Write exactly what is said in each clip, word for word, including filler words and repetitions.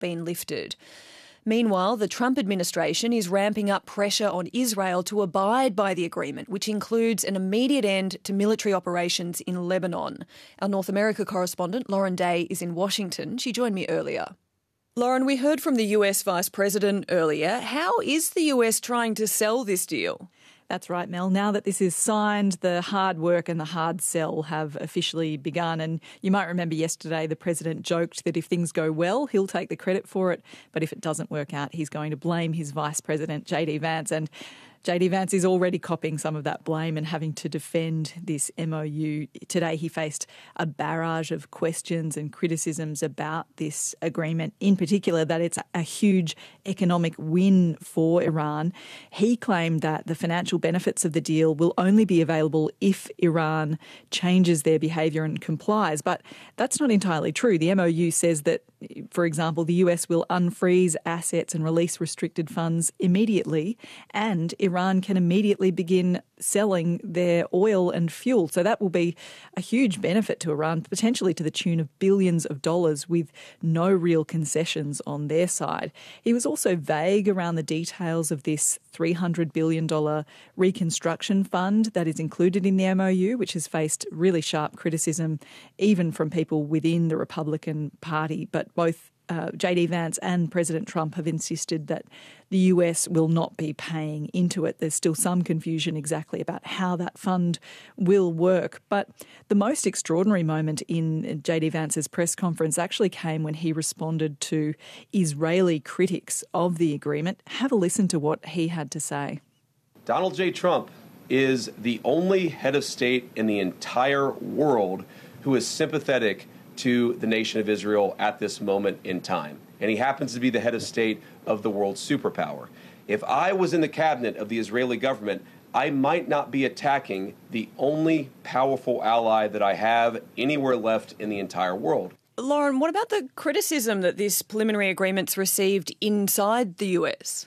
been lifted. Meanwhile, the Trump administration is ramping up pressure on Israel to abide by the agreement, which includes an immediate end to military operations in Lebanon. Our North America correspondent, Lauren Day, is in Washington. She joined me earlier. Lauren, we heard from the U S Vice President earlier. How is the U S trying to sell this deal? That's right, Mel. Now that this is signed, the hard work and the hard sell have officially begun. And you might remember yesterday the President joked that if things go well, he'll take the credit for it. But if it doesn't work out, he's going to blame his Vice President, J D Vance. And J D Vance is already copping some of that blame and having to defend this M O U. Today he faced a barrage of questions and criticisms about this agreement, in particular that it's a huge economic win for Iran. He claimed that the financial benefits of the deal will only be available if Iran changes their behaviour and complies. But that's not entirely true. The M O U says that, for example, the U S will unfreeze assets and release restricted funds immediately, and Iran can immediately begin selling their oil and fuel. So that will be a huge benefit to Iran, potentially to the tune of billions of dollars with no real concessions on their side. He was also vague around the details of this three hundred billion dollars reconstruction fund that is included in the M O U, which has faced really sharp criticism even from people within the Republican Party. But both Uh, J D Vance and President Trump have insisted that the U S will not be paying into it. There's still some confusion exactly about how that fund will work. But the most extraordinary moment in J D Vance's press conference actually came when he responded to Israeli critics of the agreement. Have a listen to what he had to say. Donald J. Trump is the only head of state in the entire world who is sympathetic to the nation of Israel at this moment in time. And he happens to be the head of state of the world's superpower. If I was in the cabinet of the Israeli government, I might not be attacking the only powerful ally that I have anywhere left in the entire world. Lauren, what about the criticism that this preliminary agreement's received inside the U S?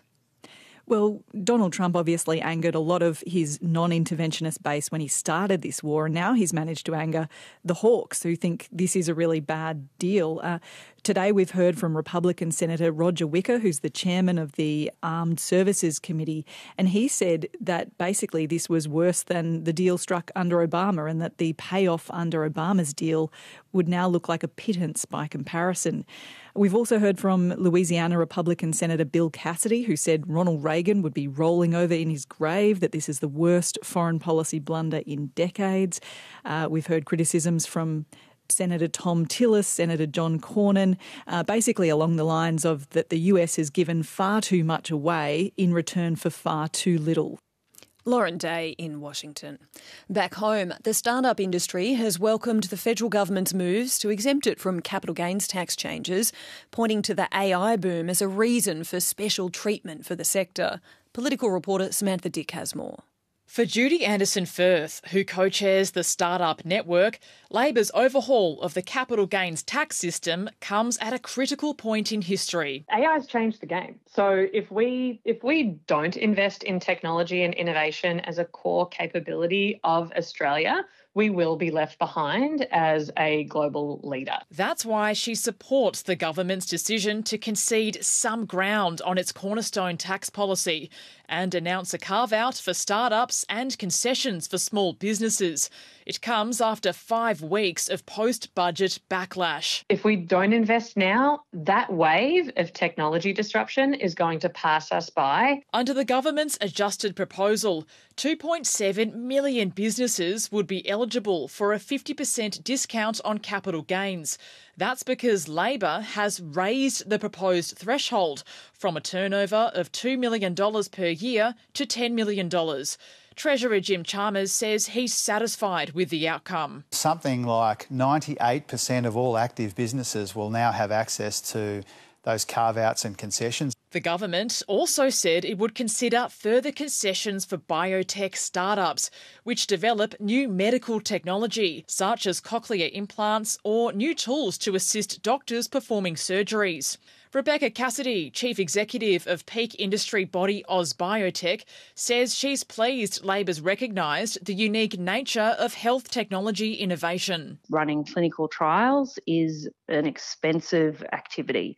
Well, Donald Trump obviously angered a lot of his non-interventionist base when he started this war, and now he's managed to anger the hawks who think this is a really bad deal. Uh, today we've heard from Republican Senator Roger Wicker, who's the chairman of the Armed Services Committee, and he said that basically this was worse than the deal struck under Obama and that the payoff under Obama's deal would now look like a pittance by comparison. We've also heard from Louisiana Republican Senator Bill Cassidy, who said Ronald Reagan would be rolling over in his grave, that this is the worst foreign policy blunder in decades. Uh, we've heard criticisms from Senator Tom Tillis, Senator John Cornyn, uh, basically along the lines of that the U S has given far too much away in return for far too little. Lauren Day in Washington. Back home, the startup industry has welcomed the federal government's moves to exempt it from capital gains tax changes, pointing to the A I boom as a reason for special treatment for the sector. Political reporter Samantha Dick has more. For Judy Anderson-Firth, who co-chairs the Startup Network, Labor's overhaul of the capital gains tax system comes at a critical point in history. A I has changed the game. So if we if we don't invest in technology and innovation as a core capability of Australia, we will be left behind as a global leader. That's why she supports the government's decision to concede some ground on its cornerstone tax policy and announce a carve-out for startups and concessions for small businesses. It comes after five weeks of post-budget backlash. If we don't invest now, that wave of technology disruption is going to pass us by. Under the government's adjusted proposal, two point seven million businesses would be eligible for a fifty percent discount on capital gains. That's because Labor has raised the proposed threshold from a turnover of two million dollars per year to ten million dollars. Treasurer Jim Chalmers says he's satisfied with the outcome. Something like ninety-eight percent of all active businesses will now have access to those carve-outs and concessions. The government also said it would consider further concessions for biotech startups, which develop new medical technology, such as cochlear implants or new tools to assist doctors performing surgeries. Rebecca Cassidy, Chief Executive of peak industry body AusBiotech, says she's pleased Labor's recognised the unique nature of health technology innovation. Running clinical trials is an expensive activity.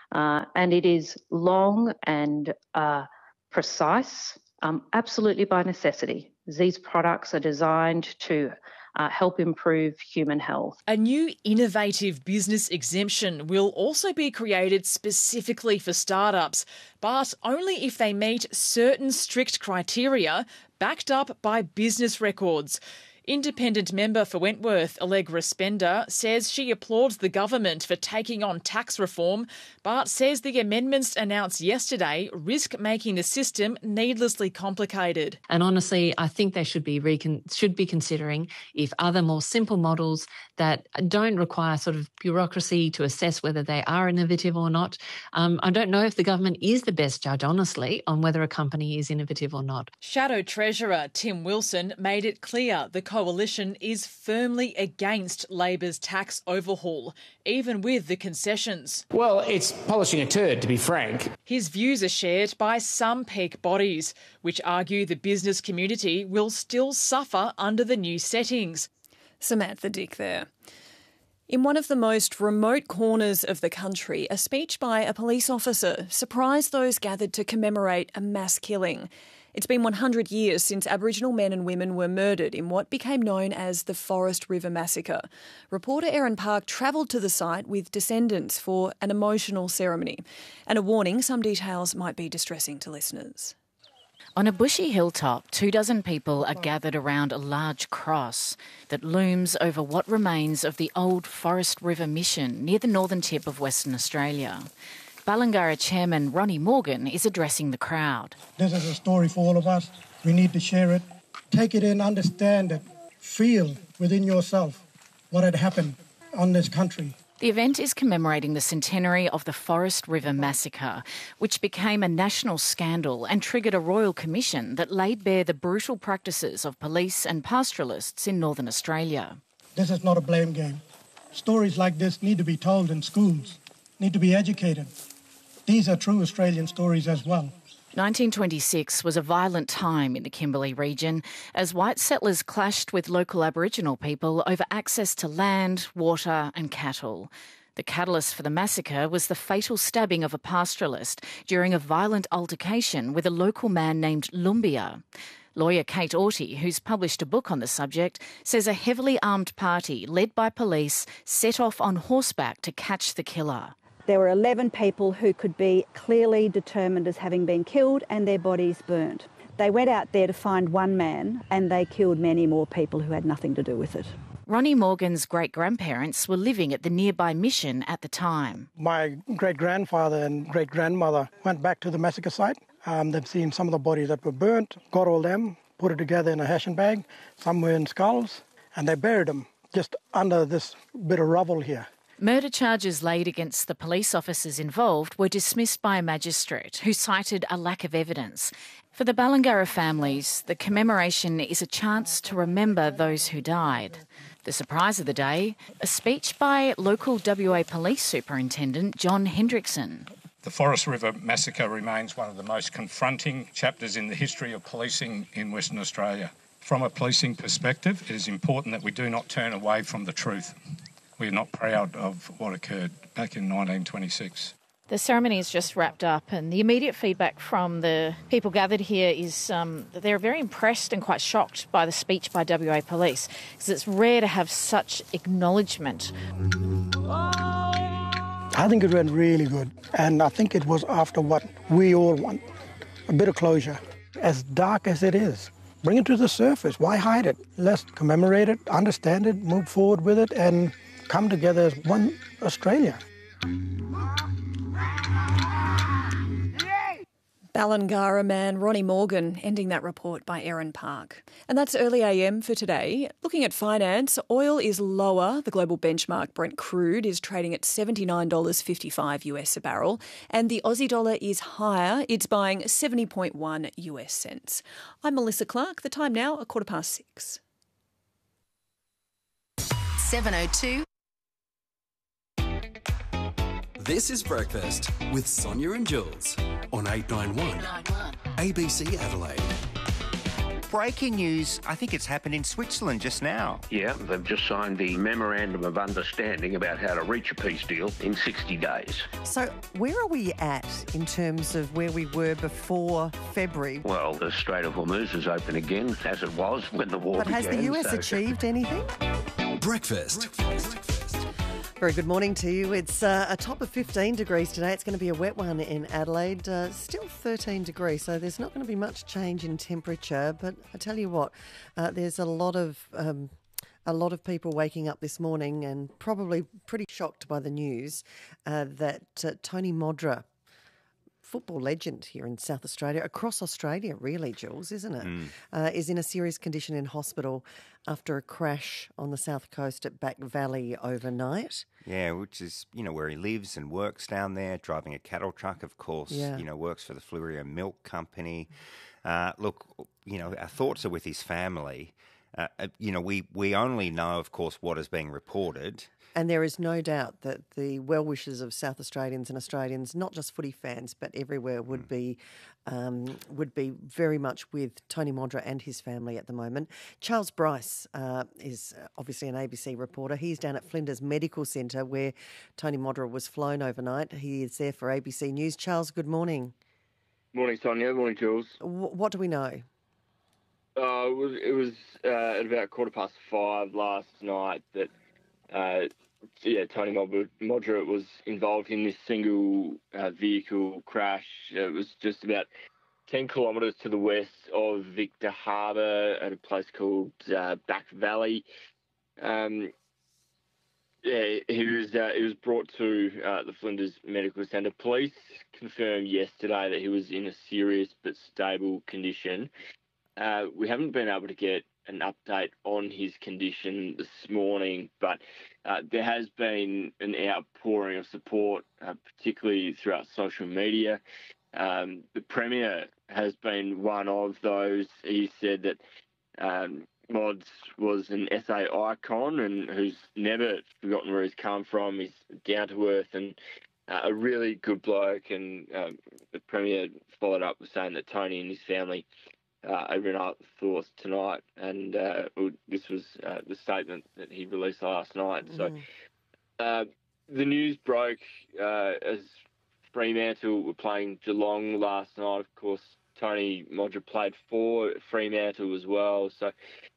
Uh, and it is long and uh, precise, um, absolutely by necessity. These products are designed to uh, help improve human health. A new innovative business exemption will also be created specifically for startups, but only if they meet certain strict criteria backed up by business records. Independent member for Wentworth, Allegra Spender, says she applauds the government for taking on tax reform, but says the amendments announced yesterday risk making the system needlessly complicated. And honestly, I think they should be recon- should be considering if other more simple models that don't require sort of bureaucracy to assess whether they are innovative or not. Um, I don't know if the government is the best judge, honestly, on whether a company is innovative or not. Shadow Treasurer Tim Wilson made it clear the Coalition is firmly against Labor's tax overhaul, even with the concessions. Well, it's polishing a turd, to be frank. His views are shared by some peak bodies, which argue the business community will still suffer under the new settings. Samantha Dick there. In one of the most remote corners of the country, a speech by a police officer surprised those gathered to commemorate a mass killing. It's been one hundred years since Aboriginal men and women were murdered in what became known as the Forest River Massacre. Reporter Erin Park travelled to the site with descendants for an emotional ceremony. And a warning, some details might be distressing to listeners. On a bushy hilltop, two dozen people are gathered around a large cross that looms over what remains of the old Forest River Mission near the northern tip of Western Australia. Balangara Chairman Ronnie Morgan is addressing the crowd. This is a story for all of us. We need to share it. Take it in, understand it. Feel within yourself what had happened on this country. The event is commemorating the centenary of the Forest River Massacre, which became a national scandal and triggered a royal commission that laid bare the brutal practices of police and pastoralists in Northern Australia. This is not a blame game. Stories like this need to be told in schools, need to be educated. These are true Australian stories as well. nineteen twenty-six was a violent time in the Kimberley region as white settlers clashed with local Aboriginal people over access to land, water and cattle. The catalyst for the massacre was the fatal stabbing of a pastoralist during a violent altercation with a local man named Lumbia. Lawyer Kate Aughty, who's published a book on the subject, says a heavily armed party led by police set off on horseback to catch the killer. There were eleven people who could be clearly determined as having been killed and their bodies burnt. They went out there to find one man and they killed many more people who had nothing to do with it. Ronnie Morgan's great-grandparents were living at the nearby mission at the time. My great-grandfather and great-grandmother went back to the massacre site. Um, they've seen some of the bodies that were burnt, got all them, put it together in a hashing bag. Some were in skulls and they buried them just under this bit of rubble here. Murder charges laid against the police officers involved were dismissed by a magistrate who cited a lack of evidence. For the Balangara families, the commemoration is a chance to remember those who died. The surprise of the day, a speech by local W A Police Superintendent John Hendrickson. The Forest River Massacre remains one of the most confronting chapters in the history of policing in Western Australia. From a policing perspective, it is important that we do not turn away from the truth. We are not proud of what occurred back in nineteen twenty-six. The ceremony is just wrapped up and the immediate feedback from the people gathered here is um, that they're very impressed and quite shocked by the speech by W A Police because it's rare to have such acknowledgement. I think it went really good and I think it was after what we all want, a bit of closure. As dark as it is, bring it to the surface. Why hide it? Let's commemorate it, understand it, move forward with it and come together as one Australia. Balangara man Ronnie Morgan ending that report by Erin Park. And that's Early A M for today. Looking at finance, oil is lower. The global benchmark Brent crude is trading at seventy-nine dollars fifty-five US a barrel. And the Aussie dollar is higher. It's buying seventy point one US cents. I'm Melissa Clark. The time now, a quarter past six. seven oh two. This is Breakfast with Sonia and Jules on eight nine one A B C Adelaide. breaking news, I think it's happened in Switzerland just now. Yeah, they've just signed the Memorandum of Understanding about how to reach a peace deal in sixty days. So where are we at in terms of where we were before February? Well, the Strait of Hormuz is open again, as it was when the war but began. But has the U S so... achieved anything? Breakfast. Breakfast. Very good morning to you. It's uh, a top of fifteen degrees today. It's going to be a wet one in Adelaide. Uh, still thirteen degrees, so there's not going to be much change in temperature. But I tell you what, uh, there's a lot of um, a lot of people waking up this morning and probably pretty shocked by the news uh, that uh, Tony Modra, football legend here in South Australia, across Australia really, Jules, isn't it? Mm. Uh, is in a serious condition in hospital after a crash on the south coast at Back Valley overnight. Yeah, which is, you know, where he lives and works down there, driving a cattle truck, of course, yeah. you know, works for the Fleurieu Milk Company. Uh, look, you know, our thoughts are with his family. Uh, you know, we, we only know, of course, what is being reported. And there is no doubt that the well-wishers of South Australians and Australians, not just footy fans, but everywhere, would mm. be um, would be very much with Tony Modra and his family at the moment. Charles Bryce uh, is obviously an A B C reporter. He's down at Flinders Medical Centre where Tony Modra was flown overnight. He is there for A B C News. Charles, good morning. Morning, Sonia. Morning, Jules. W- what do we know? Uh, it was, it was uh, at about quarter past five last night that Uh, yeah, Tony Modra was involved in this single uh, vehicle crash. It was just about ten kilometres to the west of Victor Harbour at a place called uh, Back Valley. Um, yeah, he was uh, he was brought to uh, the Flinders Medical Centre. Police confirmed yesterday that he was in a serious but stable condition. Uh, we haven't been able to get an update on his condition this morning, but uh, there has been an outpouring of support, uh, particularly throughout social media. Um, the Premier has been one of those. He said that um, Mods was an S A icon and who's never forgotten where he's come from. He's down to earth and uh, a really good bloke. And um, the Premier followed up with saying that Tony and his family Uh, over in our thoughts tonight, and uh, this was uh, the statement that he released last night. Mm. So uh, the news broke uh, as Fremantle were playing Geelong last night. Of course, Tony Modra played for Fremantle as well. So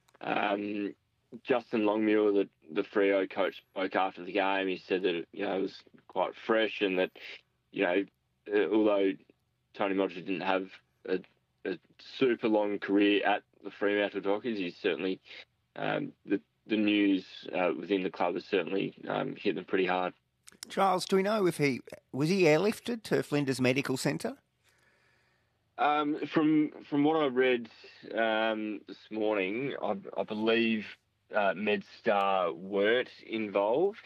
um, Justin Longmuir, the, the Freo coach, spoke after the game. He said that you know it was quite fresh, and that you know uh, although Tony Modra didn't have a a super long career at the Fremantle Dockers, he's certainly um, the the news uh, within the club has certainly um, hit them pretty hard. Charles, do we know if he was he airlifted to Flinders Medical Centre? Um, from from what I read um, this morning, I, I believe uh, MedStar weren't involved.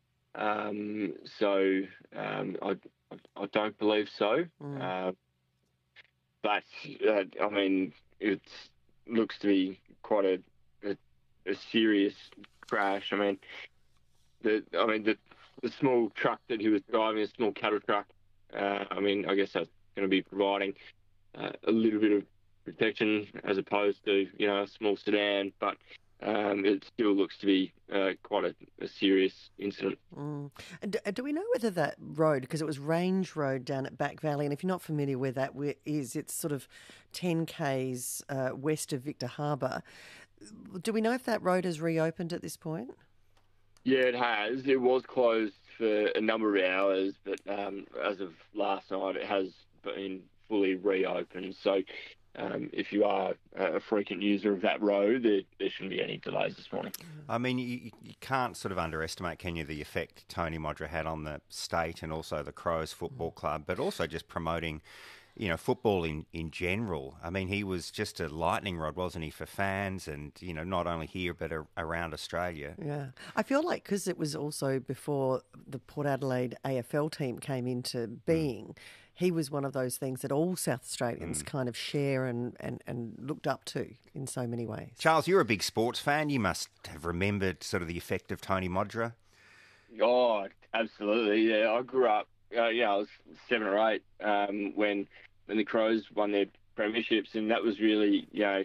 Um, so um, I I don't believe so. Mm. Uh, But, uh, I mean, it looks to be quite a, a, a serious crash. I mean, the I mean the, the small truck that he was driving, a small cattle truck, uh, I mean, I guess that's going to be providing uh, a little bit of protection as opposed to, you know, a small sedan. But um, it still looks to be uh, quite a, a serious incident. Mm. And do, do we know whether that road, because it was Range Road down at Back Valley, and if you're not familiar where that is, it's sort of ten kays uh, west of Victor Harbour. Do we know if that road has reopened at this point? Yeah, it has. It was closed for a number of hours, but um, as of last night, it has been fully reopened. So Um, if you are a frequent user of that road, there, there shouldn't be any delays this morning. I mean, you, you can't sort of underestimate, can you, the effect Tony Modra had on the state and also the Crows Football Club, but also just promoting, you know, football in, in general. I mean, he was just a lightning rod, wasn't he, for fans and, you know, not only here but a, around Australia. Yeah. I feel like because it was also before the Port Adelaide A F L team came into being, mm. he was one of those things that all South Australians mm. kind of share and, and, and looked up to in so many ways. Charles, you're a big sports fan. You must have remembered sort of the effect of Tony Modra. Oh, absolutely. Yeah, I grew up, uh, yeah, I was seven or eight um, when when the Crows won their premierships, and that was really, you know,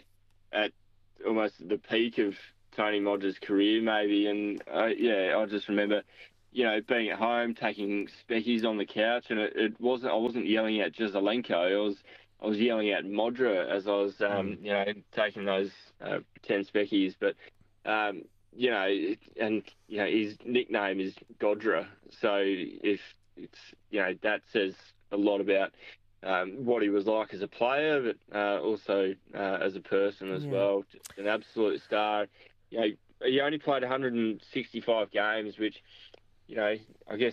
at almost the peak of Tony Modger's career, maybe. And uh, yeah, I just remember, you know, being at home, taking speckies on the couch, and it, it wasn't. I wasn't yelling at Jesaulenko. I was, I was yelling at Modra as I was, um, mm. you know, taking those uh, ten speckies. But um, you know, it, and you know, his nickname is Godra. So if it's, you know, that says a lot about um, what he was like as a player, but uh, also uh, as a person as yeah. well. Just an absolute star. You know, he only played one hundred sixty-five games, which, you know, I guess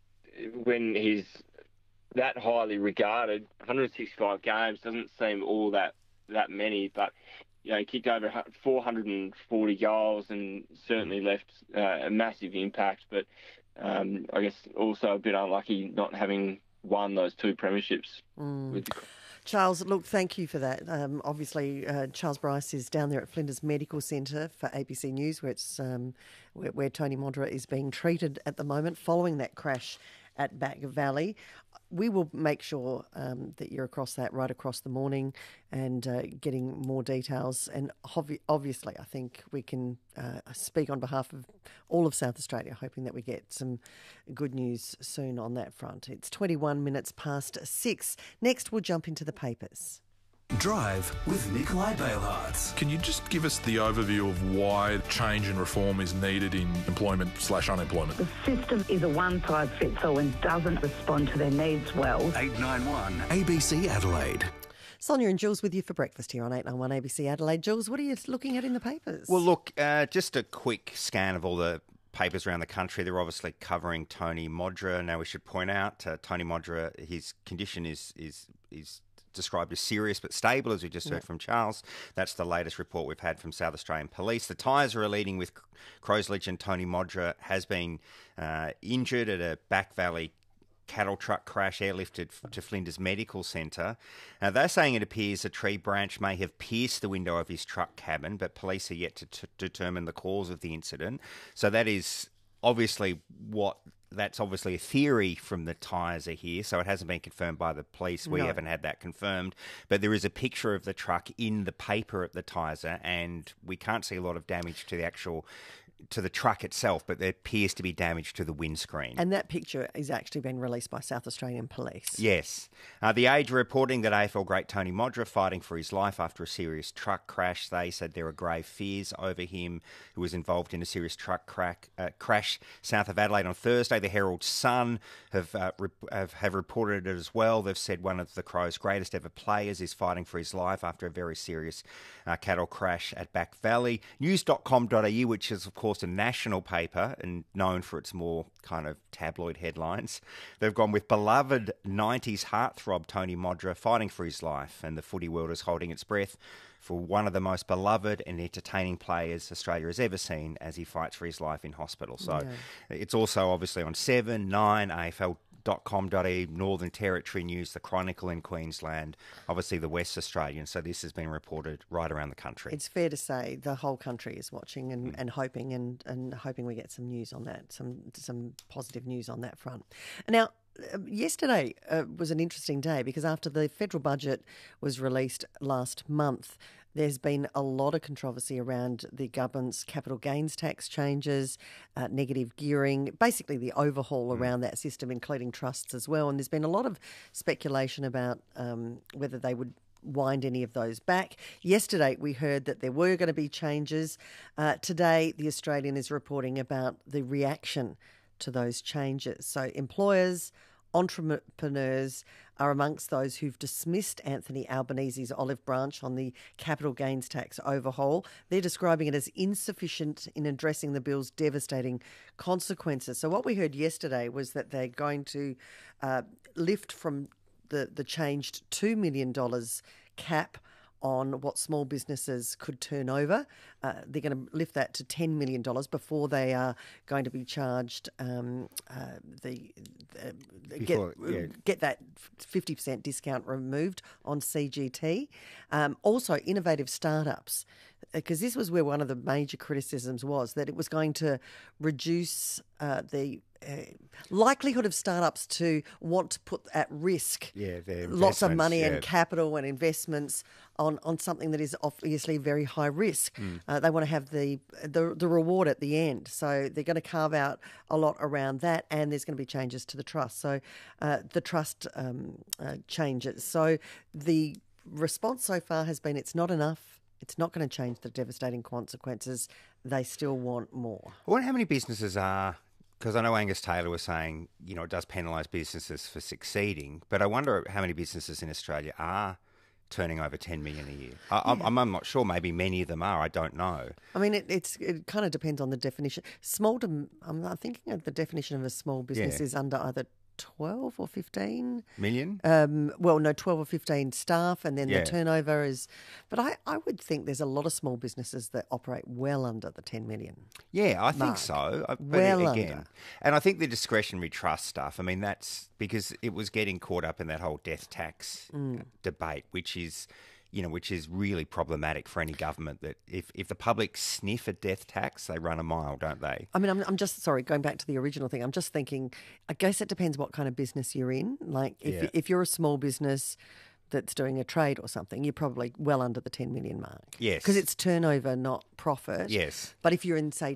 when he's that highly regarded, one hundred sixty-five games doesn't seem all that that many, but, you know, he kicked over four hundred forty goals and certainly left uh, a massive impact. But um, I guess also a bit unlucky not having won those two premierships mm. with the Charles, look, thank you for that. Um, obviously, uh, Charles Bryce is down there at Flinders Medical Centre for A B C News, where it's um, where, where Tony Modra is being treated at the moment following that crash at Back Valley. We will make sure um, that you're across that right across the morning and uh, getting more details. And obvi- obviously, I think we can uh, speak on behalf of all of South Australia, hoping that we get some good news soon on that front. It's twenty-one minutes past six. Next, we'll jump into the papers. Drive with Nikolai Bailhartz. Can you just give us the overview of why change and reform is needed in employment slash unemployment? The system is a one-size-fits-all and doesn't respond to their needs well. eight nine one A B C Adelaide. Sonia and Jules with you for breakfast here on eight nine one A B C Adelaide. Jules, what are you looking at in the papers? Well, look, uh, just a quick scan of all the papers around the country. They're obviously covering Tony Modra. Now, we should point out uh, Tony Modra, his condition is is is described as serious but stable, as we just heard yep. from Charles. That's the latest report we've had from South Australian Police. The Tyres are leading with Crows legend Tony Modra has been uh, injured at a Back Valley cattle truck crash, airlifted to Flinders Medical Centre. Now, they're saying it appears a tree branch may have pierced the window of his truck cabin, but police are yet to t- determine the cause of the incident. So that is obviously what... That's obviously a theory from the Tyres are here, so it hasn't been confirmed by the police. We no. haven't had that confirmed. But there is a picture of the truck in the paper at the Tyres, and we can't see a lot of damage to the actual... to the truck itself, but there appears to be damage to the windscreen. And that picture has actually been released by South Australian Police. Yes. Uh, the Age reporting that A F L great Tony Modra fighting for his life after a serious truck crash. They said there are grave fears over him, who was involved in a serious truck crack, uh, crash south of Adelaide on Thursday. The Herald Sun have, uh, rep- have have reported it as well. They've said one of the Crows' greatest ever players is fighting for his life after a very serious uh, cattle crash at Back Valley. News dot com dot a u, which is, of course, a national paper and known for its more kind of tabloid headlines. They've gone with beloved nineties heartthrob Tony Modra fighting for his life, and the footy world is holding its breath for one of the most beloved and entertaining players Australia has ever seen as he fights for his life in hospital. So yeah. It's also obviously on seven, nine, A F L dot com dot a u, Northern Territory News, the Chronicle in Queensland, obviously the West Australian. So this has been reported right around the country. It's fair to say the whole country is watching and, mm. and hoping and, and hoping we get some news on that, some some positive news on that front. Now, uh, yesterday uh, was an interesting day because after the federal budget was released last month, there's been a lot of controversy around the government's capital gains tax changes, uh, negative gearing, basically the overhaul mm. around that system, including trusts as well. And there's been a lot of speculation about um, whether they would wind any of those back. Yesterday, we heard that there were going to be changes. Uh, today, The Australian is reporting about the reaction to those changes. So employers, entrepreneurs are amongst those who've dismissed Anthony Albanese's olive branch on the capital gains tax overhaul. They're describing it as insufficient in addressing the bill's devastating consequences. So what we heard yesterday was that they're going to uh, lift from the, the changed two million dollars cap on what small businesses could turn over. Uh, they're going to lift that to ten million dollars before they are going to be charged um, uh, the, the Before, get, yeah. get that fifty percent discount removed on C G T. Um, also, innovative startups, because this was where one of the major criticisms was, that it was going to reduce uh, the uh, likelihood of startups to want to put at risk yeah, lots of money yeah. and capital and investments on, on something that is obviously very high risk. Mm. Uh, they want to have the, the the reward at the end. So they're going to carve out a lot around that, and there's going to be changes to the trust. So uh, the trust um, uh, changes. So the response so far has been it's not enough. It's not going to change the devastating consequences. They still want more. I wonder how many businesses are, because I know Angus Taylor was saying, you know, it does penalise businesses for succeeding, but I wonder how many businesses in Australia are turning over ten million a year. I, yeah. I'm, I'm not sure. Maybe many of them are. I don't know. I mean, it, it's it kind of depends on the definition. Small to, I'm thinking of the definition of a small business yeah. is under either twelve or fifteen million. Um, well, no, twelve or fifteen staff, and then yeah. the turnover is. But I, I would think there's a lot of small businesses that operate well under the ten million. Yeah, I mark. think so. But well again, under. And I think the discretionary trust stuff. I mean, that's because it was getting caught up in that whole death tax mm. debate, which is. You know, which is really problematic for any government. That if, if the public sniff a death tax, they run a mile, don't they? I mean, I'm, I'm just sorry. Going back to the original thing, I'm just thinking. I guess it depends what kind of business you're in. Like, if Yeah. if you're a small business that's doing a trade or something, you're probably well under the ten million mark. Yes, because it's turnover, not profit. Yes, but if you're in, say,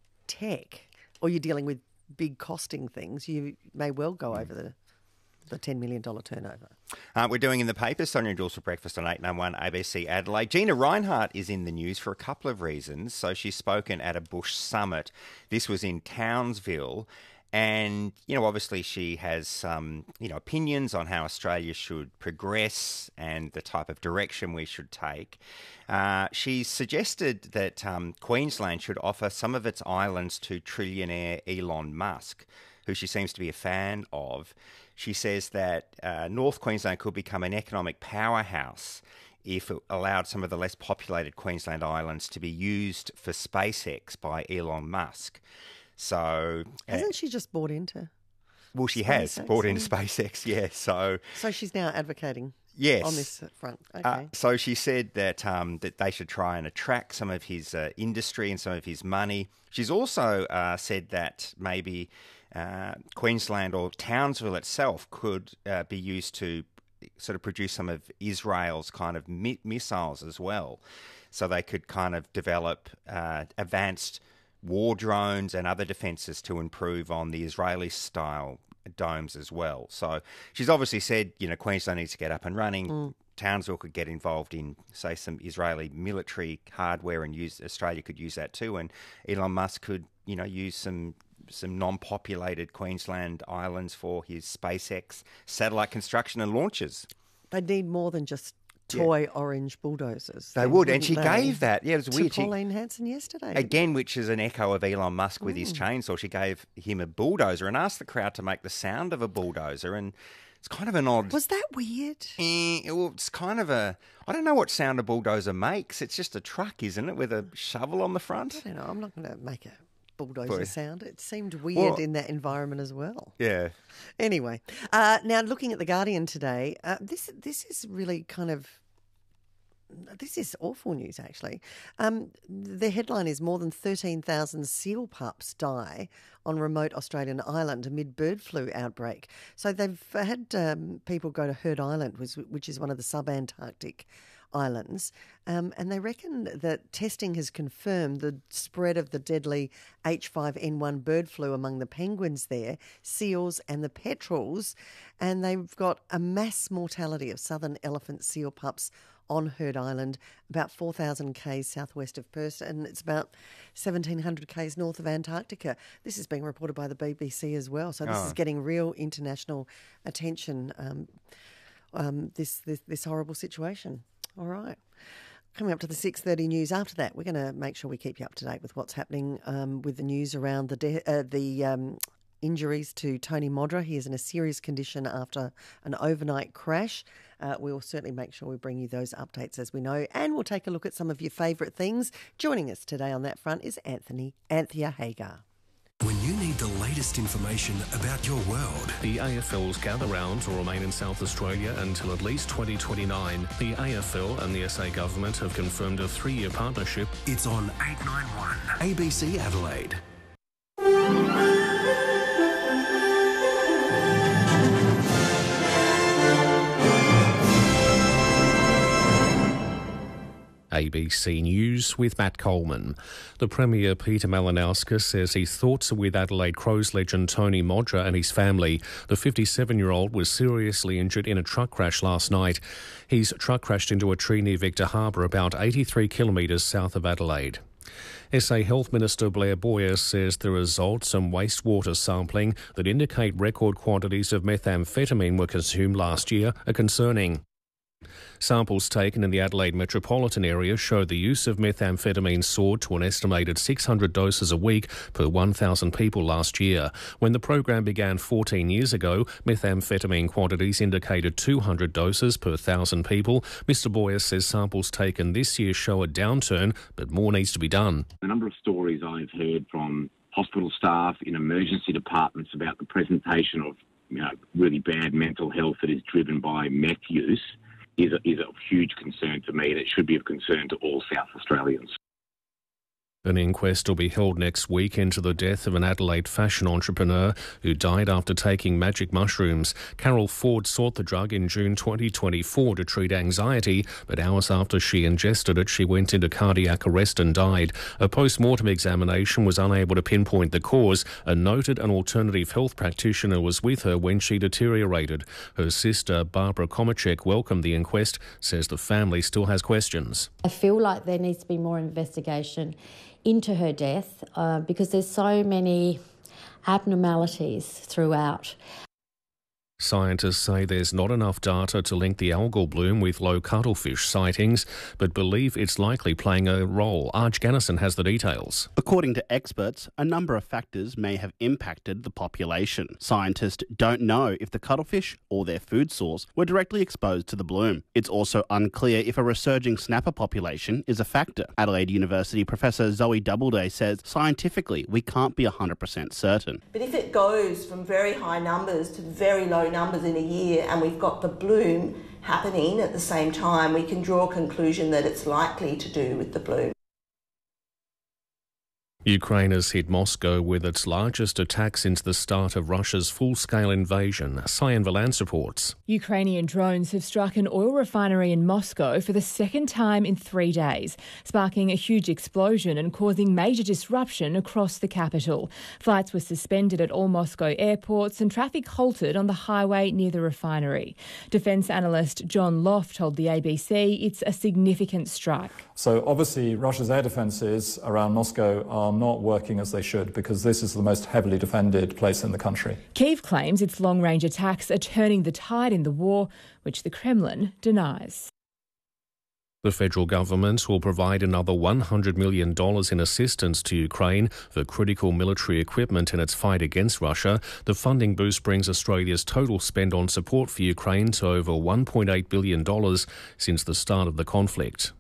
tech, or you're dealing with big costing things, you may well go mm. over the. the ten million dollars turnover. Uh, we're doing in the paper. Sonia and Jules for breakfast on eight nine one A B C Adelaide. Gina Rinehart is in the news for a couple of reasons. So she's spoken at a Bush summit. This was in Townsville. And, you know, obviously she has some, you know, opinions on how Australia should progress and the type of direction we should take. Uh, she suggested that um, Queensland should offer some of its islands to trillionaire Elon Musk, who she seems to be a fan of. She says that uh, North Queensland could become an economic powerhouse if it allowed some of the less populated Queensland islands to be used for SpaceX by Elon Musk. So hasn't uh, she just bought into? Well, she SpaceX, has bought into SpaceX, yeah. So so she's now advocating. Yes. On this front. Okay. Uh, so she said that um, that they should try and attract some of his uh, industry and some of his money. She's also uh, said that maybe uh, Queensland or Townsville itself could uh, be used to sort of produce some of Israel's kind of mi- missiles as well. So they could kind of develop uh, advanced war drones and other defences to improve on the Israeli-style domes as well. So she's obviously said, you know, Queensland needs to get up and running. Mm. Townsville could get involved in, say, some Israeli military hardware and use Australia could use that too. And Elon Musk could, you know, use some some non-populated Queensland islands for his SpaceX satellite construction and launches. They need more than just toy yeah. orange bulldozers. They would, and she they? gave that. Yeah, it was to weird. Pauline Hanson yesterday. Again, which is an echo of Elon Musk with mm. his chainsaw. She gave him a bulldozer and asked the crowd to make the sound of a bulldozer, and it's kind of an odd... Was that weird? Eh, well, it's kind of a... I don't know what sound a bulldozer makes. It's just a truck, isn't it, with a shovel on the front? I don't know. I'm not going to make a bulldozer Boy. sound. It seemed weird well, in that environment as well. Yeah. Anyway, uh, now looking at The Guardian today, uh, this this is really kind of... This is awful news, actually. Um, the headline is more than thirteen thousand seal pups die on remote Australian island amid bird flu outbreak. So they've had um, people go to Heard Island, which, which is one of the sub-Antarctic islands, um, and they reckon that testing has confirmed the spread of the deadly H five N one bird flu among the penguins there, seals and the petrels, and they've got a mass mortality of southern elephant seal pups on Heard Island, about four thousand kays southwest of Perth, and it's about seventeen hundred kays north of Antarctica. This is being reported by the B B C as well, so this oh. is getting real international attention, um, um, this, this this horrible situation. All right. Coming up to the six thirty news. After that, we're going to make sure we keep you up to date with what's happening um, with the news around the de- uh, the um, injuries to Tony Modra. He is in a serious condition after an overnight crash. Uh, we will certainly make sure we bring you those updates as we know, and we'll take a look at some of your favourite things. Joining us today on that front is Anthony Anthea Hagar. When you need the latest information about your world. The A F L's gather rounds will remain in South Australia until at least twenty twenty-nine. The A F L and the S A government have confirmed a three-year partnership. It's on eight nine one A B C Adelaide. A B C News with Matt Coleman. The Premier Peter Malinauskas says his thoughts are with Adelaide Crows legend Tony Modra and his family. The fifty-seven-year-old was seriously injured in a truck crash last night. His truck crashed into a tree near Victor Harbour, about eighty-three kilometres south of Adelaide. S A Health Minister Blair Boyer says the results and wastewater sampling that indicate record quantities of methamphetamine were consumed last year are concerning. Samples taken in the Adelaide metropolitan area showed the use of methamphetamine soared to an estimated six hundred doses a week per one thousand people last year. When the program began fourteen years ago, methamphetamine quantities indicated two hundred doses per one thousand people. Mr Boyer says samples taken this year show a downturn, but more needs to be done. A number of stories I've heard from hospital staff in emergency departments about the presentation of, you know, really bad mental health that is driven by meth use is a, is of huge concern to me, and it should be of concern to all South Australians. An inquest will be held next week into the death of an Adelaide fashion entrepreneur who died after taking magic mushrooms. Carol Ford sought the drug in June twenty twenty-four to treat anxiety, but hours after she ingested it, she went into cardiac arrest and died. A post-mortem examination was unable to pinpoint the cause, and noted an alternative health practitioner was with her when she deteriorated. Her sister, Barbara Komacek, welcomed the inquest, says the family still has questions. I feel like there needs to be more investigation into her death uh, because there's so many abnormalities throughout. Scientists say there's not enough data to link the algal bloom with low cuttlefish sightings, but believe it's likely playing a role. Arj Gannison has the details. According to experts, a number of factors may have impacted the population. Scientists don't know if the cuttlefish or their food source were directly exposed to the bloom. It's also unclear if a resurging snapper population is a factor. Adelaide University Professor Zoe Doubleday says scientifically we can't be one hundred percent certain. But if it goes from very high numbers to very low numbers in a year, and we've got the bloom happening at the same time, we can draw a conclusion that it's likely to do with the bloom. Ukraine has hit Moscow with its largest attack since the start of Russia's full-scale invasion. Cyan Valance reports. Ukrainian drones have struck an oil refinery in Moscow for the second time in three days, sparking a huge explosion and causing major disruption across the capital. Flights were suspended at all Moscow airports and traffic halted on the highway near the refinery. Defence analyst John Loft told the A B C it's a significant strike. So obviously Russia's air defences around Moscow are not working as they should, because this is the most heavily defended place in the country. Kyiv claims its long-range attacks are turning the tide in the war, which the Kremlin denies. The federal government will provide another one hundred million dollars in assistance to Ukraine for critical military equipment in its fight against Russia. The funding boost brings Australia's total spend on support for Ukraine to over one point eight billion dollars since the start of the conflict.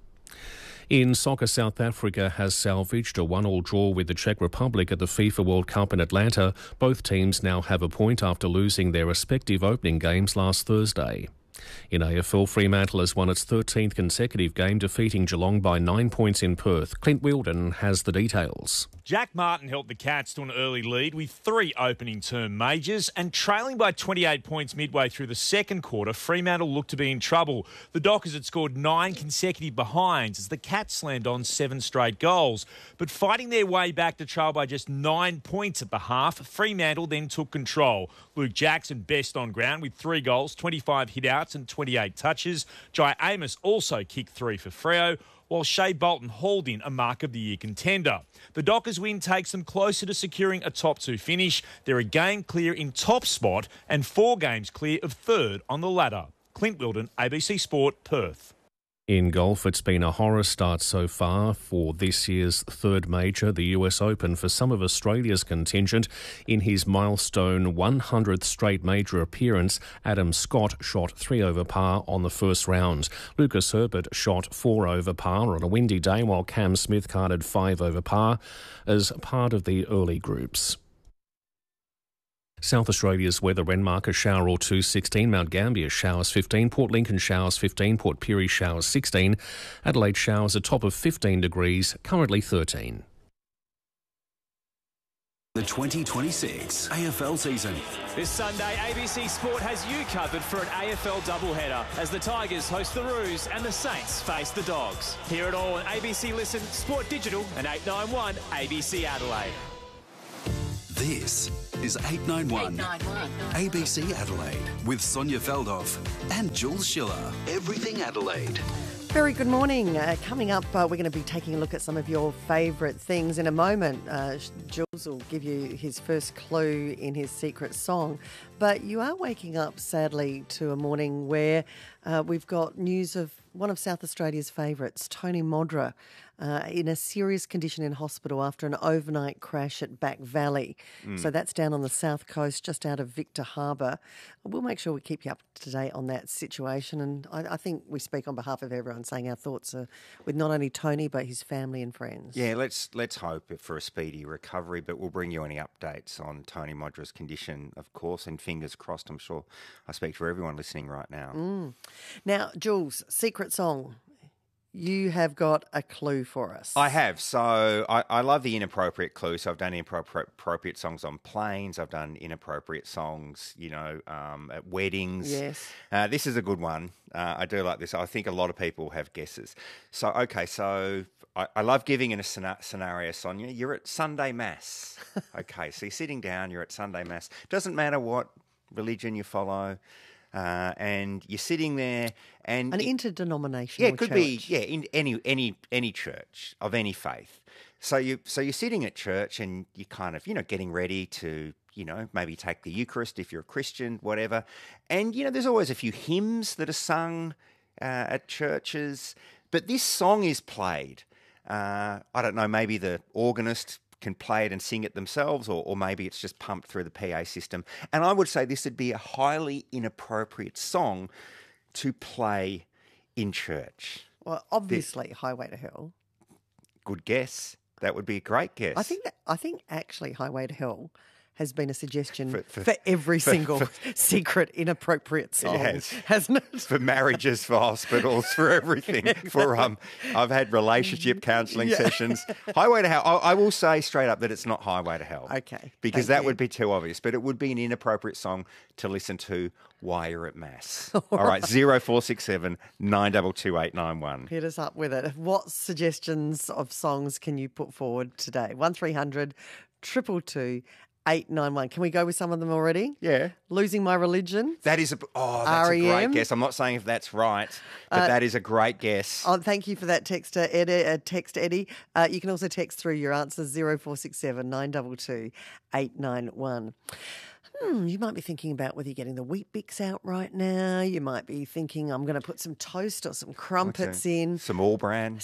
In soccer, South Africa has salvaged a one-all draw with the Czech Republic at the FIFA World Cup in Atlanta. Both teams now have a point after losing their respective opening games last Thursday. In A F L, Fremantle has won its thirteenth consecutive game, defeating Geelong by nine points in Perth. Clint Wheeldon has the details. Jack Martin helped the Cats to an early lead with three opening term majors, and trailing by twenty-eight points midway through the second quarter, Fremantle looked to be in trouble. The Dockers had scored nine consecutive behinds as the Cats slammed on seven straight goals. But fighting their way back to trail by just nine points at the half, Fremantle then took control. Luke Jackson best on ground with three goals, twenty-five hit-outs and twenty-eight touches. Jai Amos also kicked three for Freo, while Shea Bolton hauled in a Mark of the Year contender. The Dockers win takes them closer to securing a top two finish. They're a game clear in top spot and four games clear of third on the ladder. Clint Wheeldon, A B C Sport, Perth. In golf, it's been a horror start so far for this year's third major, the U S Open, for some of Australia's contingent. In his milestone one hundredth straight major appearance, Adam Scott shot three over par on the first round. Lucas Herbert shot four over par on a windy day, while Cam Smith carded five over par as part of the early groups. South Australia's weather: Renmark a shower or two, sixteen. Mount Gambier showers, fifteen. Port Lincoln showers, fifteen. Port Pirie showers, sixteen. Adelaide showers a top of fifteen degrees, currently thirteen. The twenty twenty-six A F L season. This Sunday, A B C Sport has you covered for an A F L doubleheader as the Tigers host the Roos and the Saints face the Dogs. Hear it all on A B C Listen, Sport Digital and eight nine one A B C Adelaide. This is eight nine one A B C Adelaide with Sonia Feldhoff and Jules Schiller. Everything Adelaide. Very good morning. Uh, coming up, uh, we're going to be taking a look at some of your favourite things in a moment. Uh, Jules will give you his first clue in his secret song. But you are waking up, sadly, to a morning where uh, we've got news of one of South Australia's favourites, Tony Modra, uh, in a serious condition in hospital after an overnight crash at Back Valley. Mm. So that's down on the south coast, just out of Victor Harbour. We'll make sure we keep you up to date on that situation. And I, I think we speak on behalf of everyone, saying our thoughts are with not only Tony, but his family and friends. Yeah, let's let's hope for a speedy recovery, but we'll bring you any updates on Tony Modra's condition, of course, and fingers crossed, I'm sure I speak for everyone listening right now. Mm. Now, Jules, secret song. You have got a clue for us. I have. So I, I love the inappropriate clue. So I've done inappropriate songs on planes. I've done inappropriate songs, you know, um, at weddings. Yes. Uh, this is a good one. Uh, I do like this. I think a lot of people have guesses. So, okay, so I, I love giving in a scenario, Sonia. You're at Sunday Mass. Okay, so you're sitting down, you're at Sunday Mass. Doesn't matter what religion you follow. Uh, and you're sitting there, and an it, interdenominational. Yeah, it could church. be yeah in any any any church of any faith. So you so you're sitting at church, and you're kind of you know getting ready to you know maybe take the Eucharist if you're a Christian, whatever. And you know there's always a few hymns that are sung uh, at churches, but this song is played. Uh, I don't know, maybe the organist can play it and sing it themselves, or, or maybe it's just pumped through the P A system. And I would say this would be a highly inappropriate song to play in church. Well, obviously, the, Highway to Hell. Good guess. That would be a great guess. I think that, I think actually Highway to Hell has been a suggestion for, for, for every for, single for, secret inappropriate song, it has. hasn't it? For marriages, for hospitals, for everything. Exactly. For um, I've had relationship counselling yeah. sessions. Highway to Hell. I, I will say straight up that it's not Highway to Hell. Okay, because Thank that you. would be too obvious. But it would be an inappropriate song to listen to while you're at Mass. All, All right, zero four six seven nine two two eight nine one. Hit us up with it. What suggestions of songs can you put forward today? One three hundred triple two. eight nine one. Can we go with some of them already? Yeah. Losing My Religion. That is a oh, that's R E M. A great guess. I'm not saying if that's right, but uh, that is a great guess. Oh, thank you for that text, uh, Eddie. Uh, text Eddie. Uh, you can also text through your answers zero four six seven nine two two eight nine one. Hmm, you might be thinking about whether you're getting the Wheat Bix out right now. You might be thinking, I'm going to put some toast or some crumpets okay. in. Some All Bran.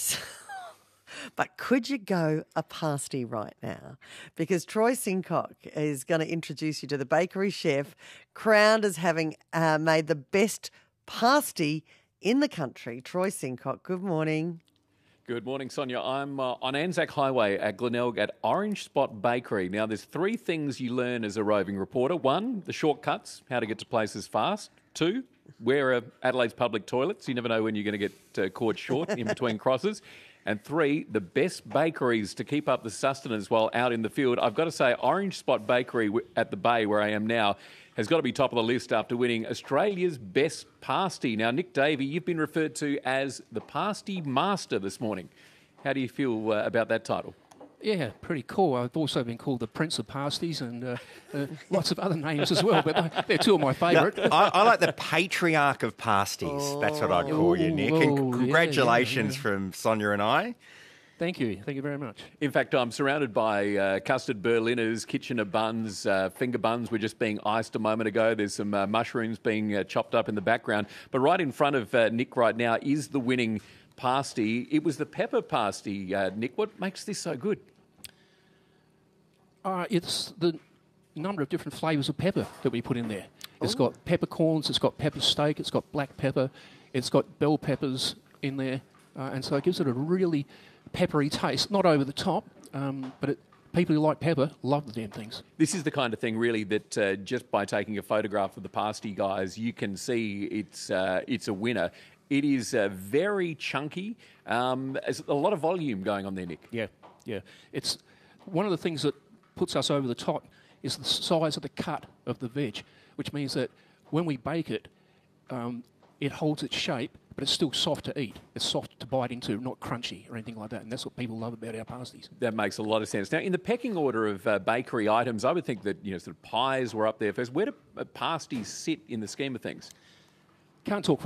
But could you go a pasty right now? Because Troy Sincock is going to introduce you to the bakery chef, crowned as having uh, made the best pasty in the country. Troy Sincock, good morning. Good morning, Sonia. I'm uh, on Anzac Highway at Glenelg at Orange Spot Bakery. Now, there's three things you learn as a roving reporter. One, the shortcuts, how to get to places fast. Two, where are Adelaide's public toilets? You never know when you're going to get uh, caught short in between crosses. And three, the best bakeries to keep up the sustenance while out in the field. I've got to say, Orange Spot Bakery at the Bay, where I am now, has got to be top of the list after winning Australia's best pasty. Now, Nick Davey, you've been referred to as the pasty master this morning. How do you feel uh, about that title? Yeah, pretty cool. I've also been called the Prince of Pasties and uh, uh, lots of other names as well, but they're two of my favourite. No, I, I like the Patriarch of Pasties. Oh. That's what I'd call you, Nick. And oh, congratulations yeah, yeah, yeah. from Sonia and I. Thank you. Thank you very much. In fact, I'm surrounded by uh, custard Berliners, Kitchener buns, uh, finger buns were just being iced a moment ago. There's some uh, mushrooms being uh, chopped up in the background. But right in front of uh, Nick right now is the winning pasty. It was the pepper pasty. Uh, Nick, what makes this so good? Uh, it's the number of different flavours of pepper that we put in there. It's Ooh. got peppercorns, it's got pepper steak, it's got black pepper, it's got bell peppers in there. Uh, and so it gives it a really peppery taste. Not over the top, um, but it, people who like pepper love the damn things. This is the kind of thing, really, that uh, just by taking a photograph of the pasty, guys, you can see it's uh, it's a winner. It is uh, very chunky. Um, there's a lot of volume going on there, Nick. Yeah, yeah. It's one of the things that puts us over the top is the size of the cut of the veg, which means that when we bake it, um, it holds its shape, but it's still soft to eat. It's soft to bite into, not crunchy or anything like that. And that's what people love about our pasties. That makes a lot of sense. Now, in the pecking order of uh, bakery items, I would think that, you know, sort of pies were up there first. Where do uh, pasties sit in the scheme of things? Can't talk